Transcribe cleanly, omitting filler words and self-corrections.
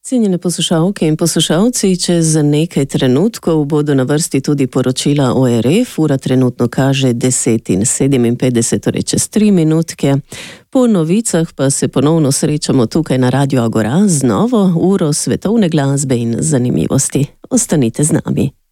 Cenjene poslušalke in poslušalci, čez nekaj trenutkov bodo na vrsti tudi poročila o RF. Ura trenutno kaže 10:57, torej čez 3 minutke. Po novicah pa se ponovno srečamo tukaj na Radiu Agora z novo uro svetovne glasbe in zanimivosti. Ostanite z nami.